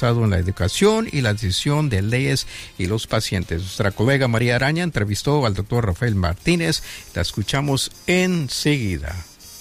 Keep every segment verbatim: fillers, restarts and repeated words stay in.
basado en la educación y la decisión de leyes y los pacientes. Nuestra colega María Araña entrevistó al doctor Rafael Martínez. La escuchamos enseguida.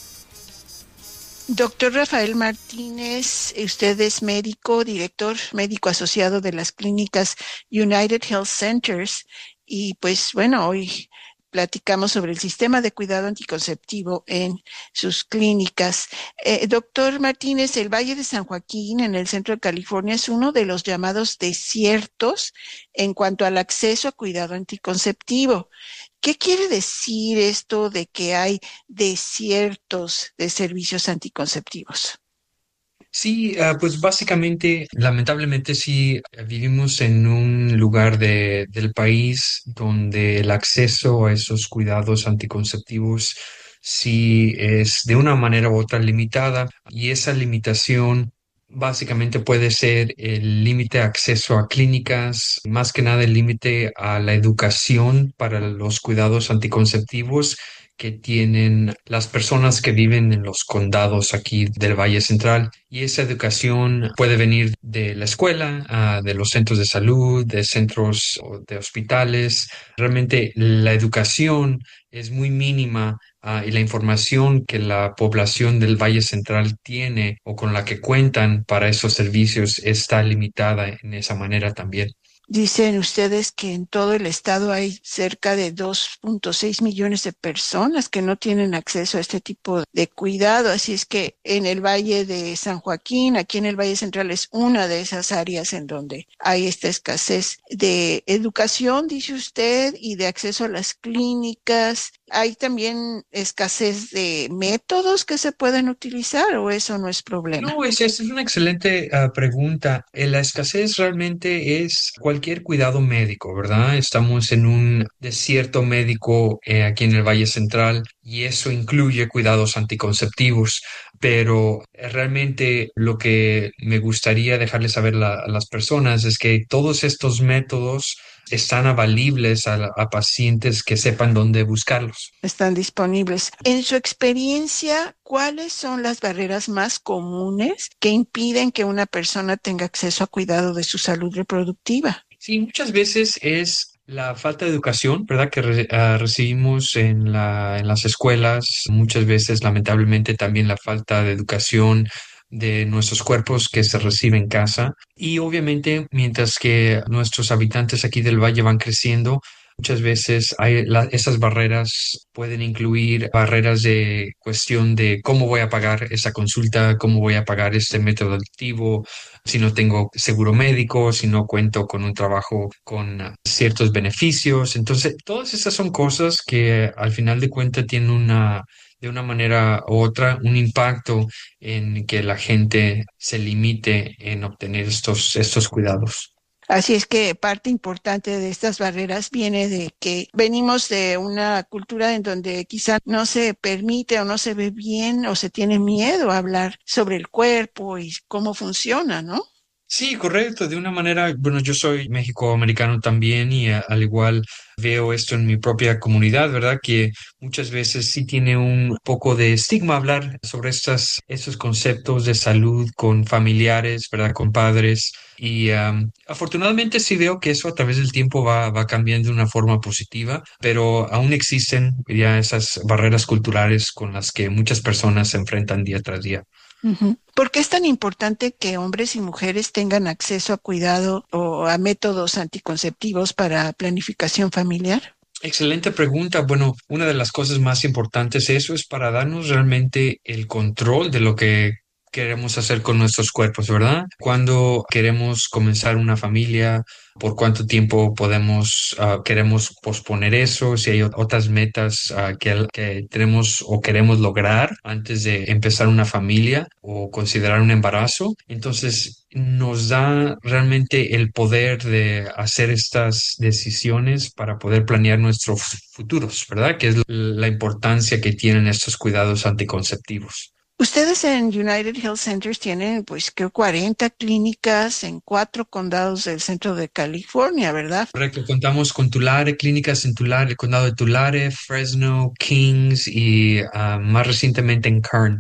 Doctor Rafael Martínez, usted es médico, director médico asociado de las clínicas United Health Centers y pues bueno, hoy platicamos sobre el sistema de cuidado anticonceptivo en sus clínicas. Eh, doctor Martínez, el Valle de San Joaquín, en el centro de California, es uno de los llamados desiertos en cuanto al acceso a cuidado anticonceptivo. ¿Qué quiere decir esto de que hay desiertos de servicios anticonceptivos? Sí, uh, pues básicamente, lamentablemente sí, vivimos en un lugar de, del país donde el acceso a esos cuidados anticonceptivos sí es de una manera u otra limitada, y esa limitación básicamente puede ser el límite de acceso a clínicas, más que nada el límite a la educación para los cuidados anticonceptivos que tienen las personas que viven en los condados aquí del Valle Central. Y esa educación puede venir de la escuela, uh, de los centros de salud, de centros de hospitales. Realmente la educación es muy mínima, uh, y la información que la población del Valle Central tiene o con la que cuentan para esos servicios está limitada en esa manera también. Dicen ustedes que en todo el estado hay cerca de dos punto seis millones de personas que no tienen acceso a este tipo de cuidado, así es que en el Valle de San Joaquín, aquí en el Valle Central, es una de esas áreas en donde hay esta escasez de educación, dice usted, y de acceso a las clínicas. ¿Hay también escasez de métodos que se pueden utilizar o eso no es problema? No, esa es una excelente uh, pregunta. Eh, La escasez realmente es cualquier cuidado médico, ¿verdad? Estamos en un desierto médico eh, aquí en el Valle Central, y eso incluye cuidados anticonceptivos, pero eh, realmente lo que me gustaría dejarles saber la- a las personas es que todos estos métodos están avalibles a, a pacientes que sepan dónde buscarlos. Están disponibles. En su experiencia, ¿cuáles son las barreras más comunes que impiden que una persona tenga acceso a cuidado de su salud reproductiva? Sí, muchas veces es la falta de educación, ¿verdad? Que re- ah, recibimos en la, en las escuelas. Muchas veces, lamentablemente, también la falta de educación de nuestros cuerpos que se recibe en casa. Y obviamente, mientras que nuestros habitantes aquí del valle van creciendo, muchas veces hay la- esas barreras pueden incluir barreras de cuestión de cómo voy a pagar esa consulta, cómo voy a pagar este método activo, si no tengo seguro médico, si no cuento con un trabajo con uh, ciertos beneficios. Entonces, todas esas son cosas que al final de cuentas tienen una, de una manera u otra, un impacto en que la gente se limite en obtener estos, estos cuidados. Así es que parte importante de estas barreras viene de que venimos de una cultura en donde quizá no se permite o no se ve bien o se tiene miedo a hablar sobre el cuerpo y cómo funciona, ¿no? Sí, correcto. De una manera, bueno, yo soy mexicoamericano también, y a- al igual veo esto en mi propia comunidad, ¿verdad? Que muchas veces sí tiene un poco de estigma hablar sobre estas, estos conceptos de salud con familiares, ¿verdad? Con padres. Y am, afortunadamente sí veo que eso a través del tiempo va, va cambiando de una forma positiva, pero aún existen ya esas barreras culturales con las que muchas personas se enfrentan día tras día. Ujú. ¿Por qué es tan importante que hombres y mujeres tengan acceso a cuidado o a métodos anticonceptivos para planificación familiar? Excelente pregunta. Bueno, una de las cosas más importantes, eso es para darnos realmente el control de lo que queremos hacer con nuestros cuerpos, ¿verdad? Cuando queremos comenzar una familia, por cuánto tiempo podemos, ah, queremos posponer eso, si hay ot- otras metas, ah, que, que tenemos o queremos lograr antes de empezar una familia o considerar un embarazo. Entonces, nos da realmente el poder de hacer estas decisiones para poder planear nuestros futuros, ¿verdad? Que es la importancia que tienen estos cuidados anticonceptivos. Ustedes en United Health Centers tienen, pues, creo cuarenta clínicas en cuatro condados del centro de California, ¿verdad? Correcto, contamos con Tulare, clínicas en Tulare, el condado de Tulare, Fresno, Kings y ah, más recientemente en Kern.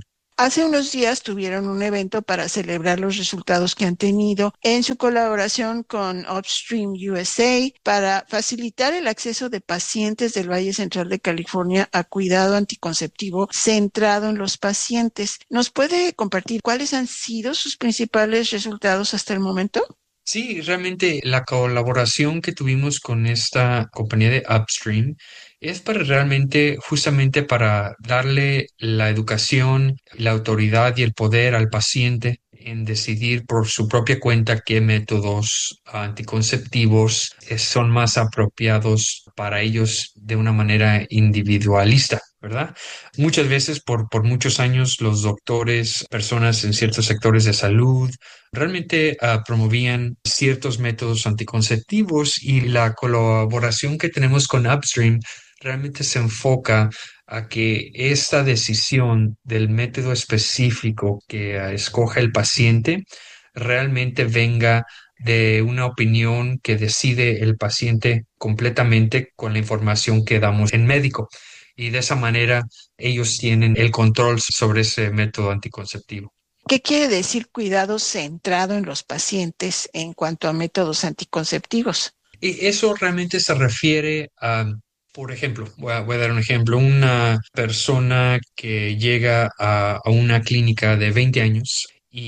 Hace unos días tuvieron un evento para celebrar los resultados que han tenido en su colaboración con Upstream U S A para facilitar el acceso de pacientes del Valle Central de California a cuidado anticonceptivo centrado en los pacientes. ¿Nos puede compartir cuáles han sido sus principales resultados hasta el momento? Sí, realmente la colaboración que tuvimos con esta compañía de Upstream es para realmente, justamente para darle la educación, la autoridad y el poder al paciente en decidir por su propia cuenta qué métodos anticonceptivos eh, son más apropiados para ellos de una manera individualista, ¿verdad? Muchas veces por, por muchos años los doctores, personas en ciertos sectores de salud, realmente uh, promovían ciertos métodos anticonceptivos y la colaboración que tenemos con Upstream realmente se enfoca a que esta decisión del método específico que uh, escoja el paciente realmente venga de una opinión que decide el paciente completamente con la información que damos en médico. Y de esa manera ellos tienen el control sobre ese método anticonceptivo. ¿Qué quiere decir cuidado centrado en los pacientes en cuanto a métodos anticonceptivos? Y eso realmente se refiere a, por ejemplo, voy a, voy a dar un ejemplo, una persona que llega a, a una clínica de veinte años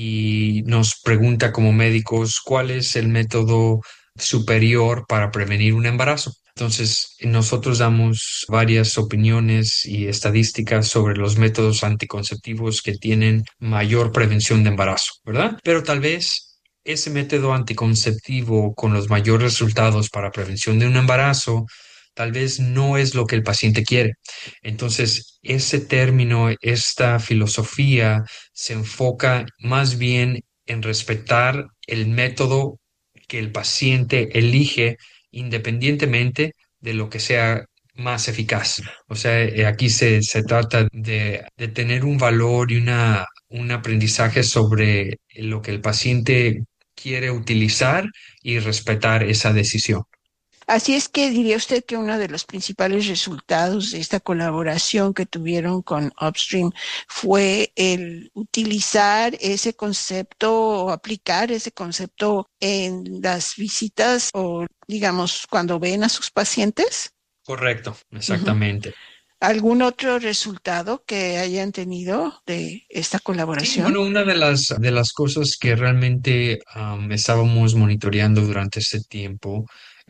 y nos pregunta como médicos cuál es el método superior para prevenir un embarazo. Entonces, nosotros damos varias opiniones y estadísticas sobre los métodos anticonceptivos que tienen mayor prevención de embarazo, ¿verdad? Pero tal vez ese método anticonceptivo con los mayores resultados para prevención de un embarazo tal vez no es lo que el paciente quiere. Entonces, ese término, esta filosofía se enfoca más bien en respetar el método que el paciente elige independientemente de lo que sea más eficaz. O sea, eh, aquí se, se trata de, de tener un valor y una, un aprendizaje sobre lo que el paciente quiere utilizar y respetar esa decisión. Así es que diría usted que uno de los principales resultados de esta colaboración que tuvieron con Upstream fue el utilizar ese concepto o aplicar ese concepto en las visitas o, digamos, cuando ven a sus pacientes. Correcto, Ujú. exactamente. ¿Algún otro resultado que hayan tenido de esta Sí, colaboración? bueno, una de las, de las cosas que realmente am, estábamos monitoreando durante este tiempo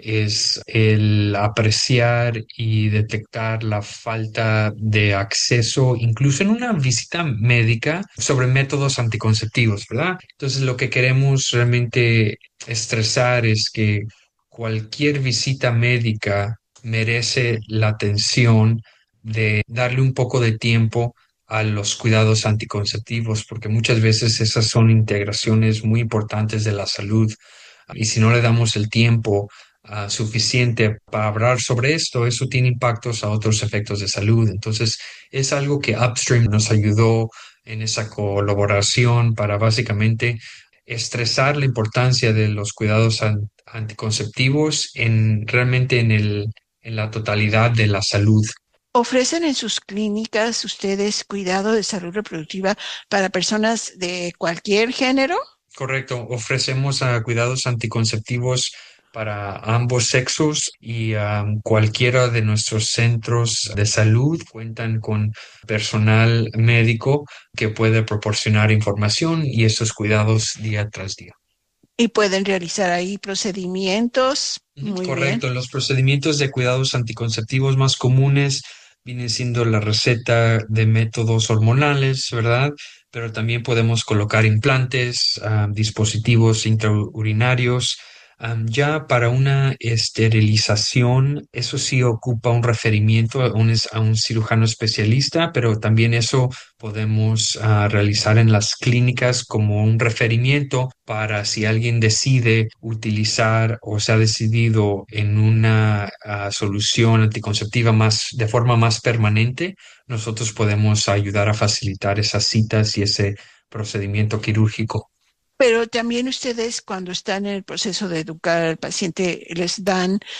es el apreciar y detectar la falta de acceso, incluso en una visita médica, sobre métodos anticonceptivos, ¿verdad? Entonces, lo que queremos realmente estresar es que cualquier visita médica merece la atención de darle un poco de tiempo a los cuidados anticonceptivos, porque muchas veces esas son integraciones muy importantes de la salud. Y si no le damos el tiempo uh, suficiente para hablar sobre esto, eso tiene impactos a otros efectos de salud. Entonces, es algo que Upstream nos ayudó en esa colaboración para básicamente estresar la importancia de los cuidados an- anticonceptivos en realmente en el, en la totalidad de la salud. ¿Ofrecen en sus clínicas ustedes cuidado de salud reproductiva para personas de cualquier género? Correcto, ofrecemos ah, cuidados anticonceptivos para ambos sexos y am, cualquiera de nuestros centros de salud cuentan con personal médico que puede proporcionar información y estos cuidados día tras día. Y pueden realizar ahí procedimientos. Ujú, Muy bien. correcto, los procedimientos de cuidados anticonceptivos más comunes vienen siendo la receta de métodos hormonales, ¿verdad? Pero también podemos colocar implantes, ah, dispositivos intraurinarios. Ah, ya para una esterilización, eso sí ocupa un referimiento a un, es- a un cirujano especialista, pero también eso podemos ah, realizar en las clínicas como un referimiento para si alguien decide utilizar o se ha decidido en una ah, solución anticonceptiva más de forma más permanente, nosotros podemos ayudar a facilitar esas citas y ese procedimiento quirúrgico. Pero también ustedes cuando están en el proceso de educar al paciente les dan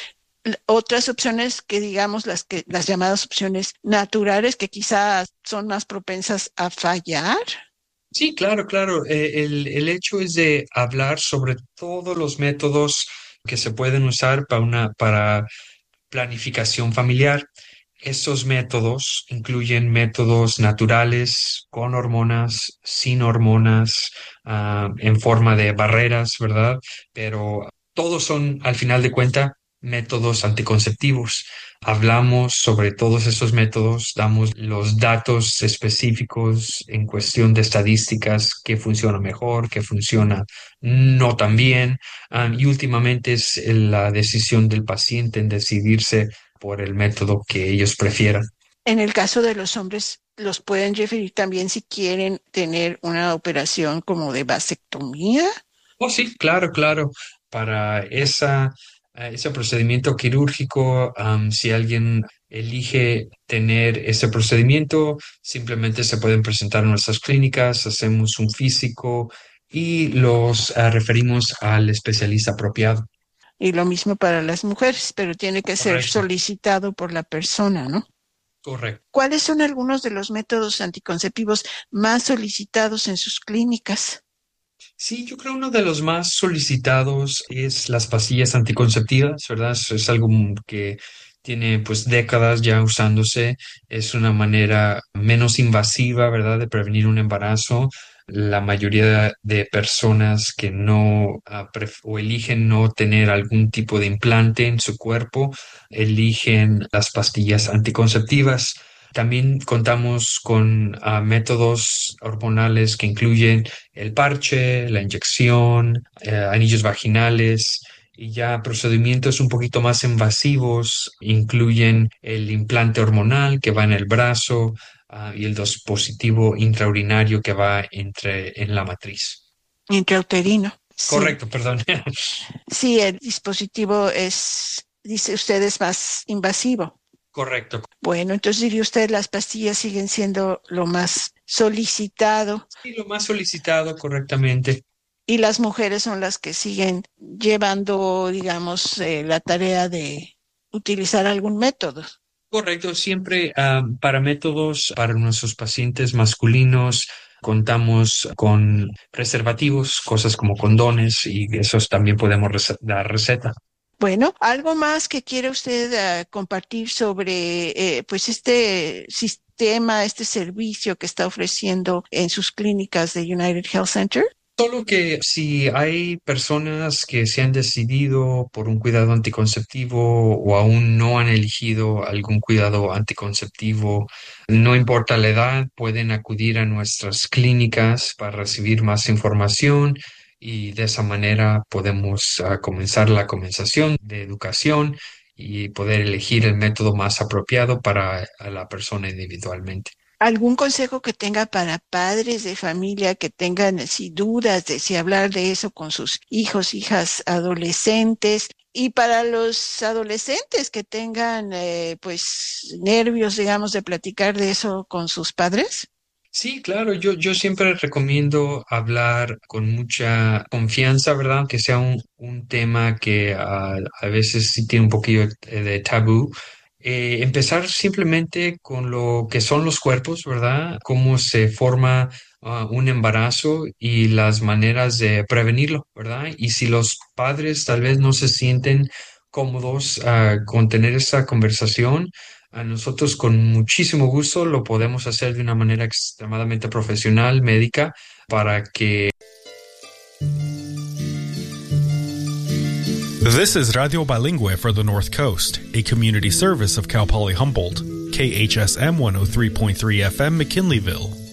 otras opciones que digamos las que las llamadas opciones naturales que quizás son más propensas a fallar. Sí, claro, claro. Eh, el, el hecho es de hablar sobre todos los métodos que se pueden usar para una para planificación familiar. Estos métodos incluyen métodos naturales, con hormonas, sin hormonas, uh, en forma de barreras, ¿verdad? Pero todos son, al final de cuentas, métodos anticonceptivos. Hablamos sobre todos esos métodos, damos los datos específicos en cuestión de estadísticas, qué funciona mejor, qué funciona no tan bien, um, y últimamente es la decisión del paciente en decidirse por el método que ellos prefieran. En el caso de los hombres, los pueden referir también si quieren tener una operación como de vasectomía. Oh, sí, claro, claro. Para esa, ese procedimiento quirúrgico, um, si alguien elige tener ese procedimiento, simplemente se pueden presentar en nuestras clínicas, hacemos un físico y los uh, referimos al especialista apropiado. Y lo mismo para las mujeres, pero tiene que ser Correcto. solicitado por la persona, ¿no? Correcto. ¿Cuáles son algunos de los métodos anticonceptivos más solicitados en sus clínicas? Sí, yo creo uno de los más solicitados es las pastillas anticonceptivas, ¿verdad? Eso es algo que tiene pues décadas ya usándose. Es una manera menos invasiva, ¿verdad?, de prevenir un embarazo. La mayoría de personas que no uh, pref- o eligen no tener algún tipo de implante en su cuerpo, eligen las pastillas anticonceptivas. También contamos con uh, métodos hormonales que incluyen el parche, la inyección, eh, anillos vaginales y ya procedimientos un poquito más invasivos incluyen el implante hormonal que va en el brazo uh, y el dispositivo intraurinario que va entre en la matriz. Intrauterino. Correcto, sí. Perdón. Sí, el dispositivo es, dice usted, es más invasivo. Correcto. Bueno, entonces diría usted, las pastillas siguen siendo lo más solicitado. Sí, lo más solicitado, correctamente. Y las mujeres son las que siguen llevando, digamos, eh, la tarea de utilizar algún método. Correcto, siempre uh, para métodos, para nuestros pacientes masculinos, contamos con preservativos, cosas como condones, y esos también podemos rec- dar receta. Bueno, ¿algo más que quiere usted uh, compartir sobre eh, pues este sistema, este servicio que está ofreciendo en sus clínicas de United Health Center? Solo que si hay personas que se han decidido por un cuidado anticonceptivo o aún no han elegido algún cuidado anticonceptivo, no importa la edad, pueden acudir a nuestras clínicas para recibir más información y de esa manera podemos uh, comenzar la conversación de educación y poder elegir el método más apropiado para la persona individualmente. ¿Algún consejo que tenga para padres de familia que tengan así dudas de si hablar de eso con sus hijos, hijas adolescentes? Y para los adolescentes que tengan eh, pues nervios, digamos, de platicar de eso con sus padres. Sí, claro, yo, yo siempre recomiendo hablar con mucha confianza, ¿verdad? Que sea un, un tema que uh, a veces sí tiene un poquillo de, de tabú. Eh, empezar simplemente con lo que son los cuerpos, ¿verdad? Cómo se forma uh, un embarazo y las maneras de prevenirlo, ¿verdad? Y si los padres tal vez no se sienten cómodos uh, con tener esa conversación, a nosotros con muchísimo gusto lo podemos hacer de una manera extremadamente profesional, médica, para que... This is Radio Bilingüe for the North Coast, a community service of Cal Poly Humboldt, K H S M one oh three point three F M McKinleyville.